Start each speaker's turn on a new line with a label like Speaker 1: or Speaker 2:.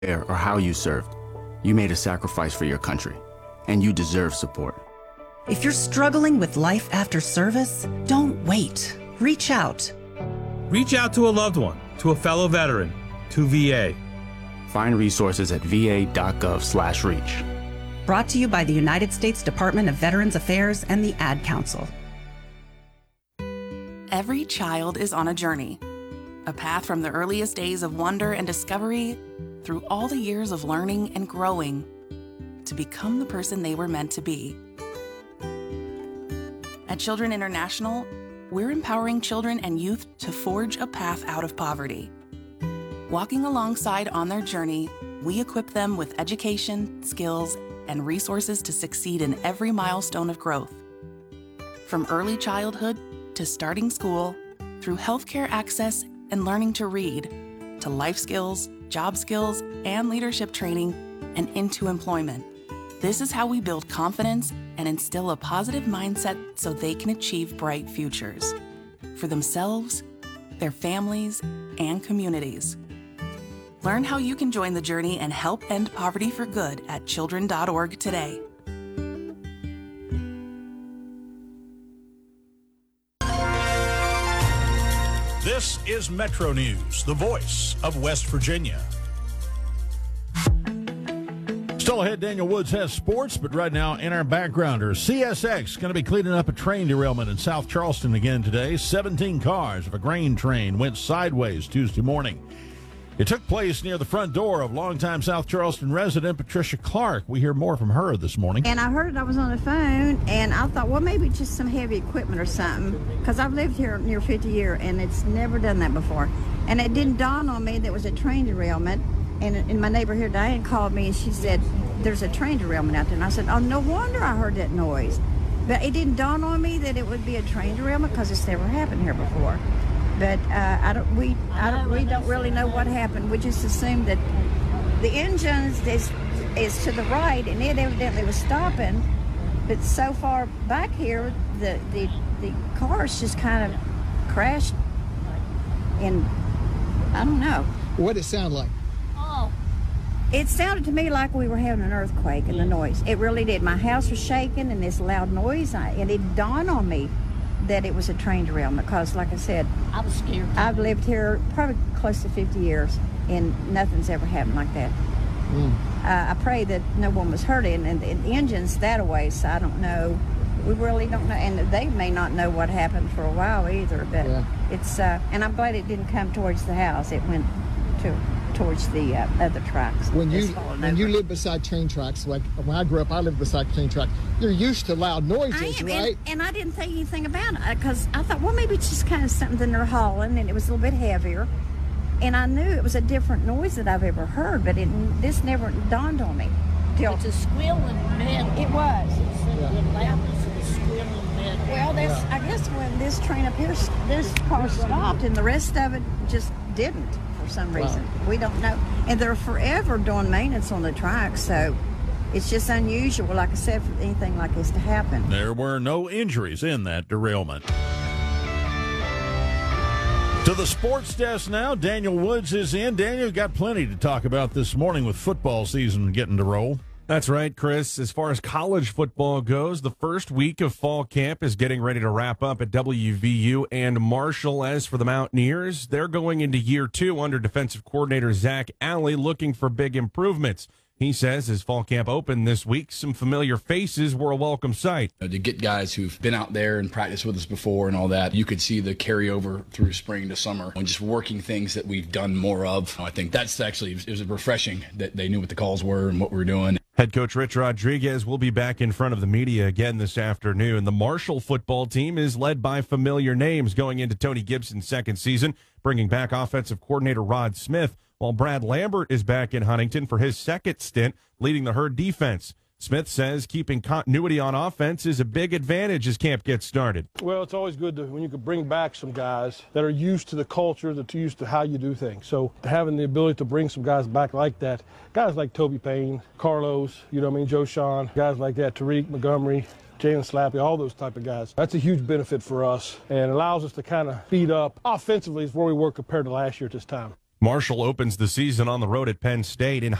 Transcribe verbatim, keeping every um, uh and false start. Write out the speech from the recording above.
Speaker 1: Where or how you served, you made a sacrifice for your country, and you deserve support.
Speaker 2: If you're struggling with life after service, don't wait. Reach out.
Speaker 3: Reach out to a loved one, to a fellow veteran, to V A.
Speaker 1: Find resources at va.gov slash reach.
Speaker 2: Brought to you by the United States Department of Veterans Affairs and the Ad Council.
Speaker 4: Every child is on a journey, a path from the earliest days of wonder and discovery through all the years of learning and growing to become the person they were meant to be. At Children International, we're empowering children and youth to forge a path out of poverty. Walking alongside on their journey, we equip them with education, skills, and resources to succeed in every milestone of growth. From early childhood to starting school, through healthcare access and learning to read, to life skills, job skills, and leadership training, and into employment. This is how we build confidence and instill a positive mindset so they can achieve bright futures for themselves, their families, and communities. Learn how you can join the journey and help end poverty for good at children dot org today.
Speaker 5: This is Metro News, the voice of West Virginia. Still ahead, Daniel Woods has sports, but right now in our backgrounder, C S X going to be cleaning up a train derailment in South Charleston again today. seventeen cars of a grain train went sideways Tuesday morning. It took place near the front door of longtime South Charleston resident Patricia Clark. We hear more from her this morning.
Speaker 6: And I heard it, I was on the phone, and I thought, well, maybe just some heavy equipment or something, because I've lived here near fifty years, and it's never done that before. And it didn't dawn on me that it was a train derailment. And, and my neighbor here, Diane, called me, and she said, there's a train derailment out there. And I said, oh, no wonder I heard that noise. But it didn't dawn on me that it would be a train derailment, because it's never happened here before. But uh, I don't. We I don't. We don't really know what happened. We just assumed that the engine is is to the right, and it evidently was stopping. But so far back here, the the, the cars just kind of crashed. And I don't know.
Speaker 7: What did it sound like?
Speaker 6: Oh, it sounded to me like we were having an earthquake and the noise. It really did. My house was shaking, and this loud noise, I, and it dawned on me that it was a train derailment, because like I said,
Speaker 8: I was scared.
Speaker 6: I've lived here probably close to fifty years, and nothing's ever happened like that. Mm. Uh, I pray that no one was hurt, and, and the engine's that away, so I don't know. We really don't know, and they may not know what happened for a while either, but yeah. it's, uh, and I'm glad it didn't come towards the house. It went to towards the uh, other tracks.
Speaker 7: When you when you live beside train tracks, like when I grew up, I lived beside train tracks. You're used to loud noises,
Speaker 6: I am,
Speaker 7: right?
Speaker 6: And, and I didn't think anything about it, because I thought, well, maybe it's just kind of something they're hauling, and it was a little bit heavier. And I knew it was a different noise that I've ever heard, but it, this never dawned on me. Till
Speaker 8: It's a squealing metal.
Speaker 6: It was.
Speaker 8: It's yeah. the loudness of the squealing metal.
Speaker 6: Well, that's, yeah. I guess when this train up here, this car stopped, and the rest of it just didn't. For some reason. Wow. We don't know. And they're forever doing maintenance on the tracks, so it's just unusual, like I said, for anything like this to happen.
Speaker 5: There were no injuries in that derailment. To the sports desk now, Daniel Woods is in. Daniel, got plenty to talk about this morning with football season getting to roll.
Speaker 3: That's right, Chris. As far as college football goes, the first week of fall camp is getting ready to wrap up at W V U and Marshall. As for the Mountaineers, they're going into year two under defensive coordinator Zach Alley, looking for big improvements. He says as fall camp opened this week, some familiar faces were a welcome sight.
Speaker 9: To get guys who've been out there and practiced with us before and all that, you could see the carryover through spring to summer and just working things that we've done more of. I think that's actually, it was refreshing that they knew what the calls were and what we were doing.
Speaker 3: Head coach Rich Rodriguez will be back in front of the media again this afternoon. The Marshall football team is led by familiar names going into Tony Gibson's second season, bringing back offensive coordinator Rod Smith, while Brad Lambert is back in Huntington for his second stint leading the Herd defense. Smith says keeping continuity on offense is a big advantage as camp gets started.
Speaker 10: Well, it's always good to, when you can bring back some guys that are used to the culture, that are used to how you do things. So having the ability to bring some guys back like that, guys like Toby Payne, Carlos, you know what I mean, Joe Sean, guys like that, Tariq Montgomery, Jalen Slappy, all those type of guys. That's a huge benefit for us and allows us to kind of speed up. Offensively is where we were compared to last year at this time.
Speaker 3: Marshall opens the season on the road at Penn State. In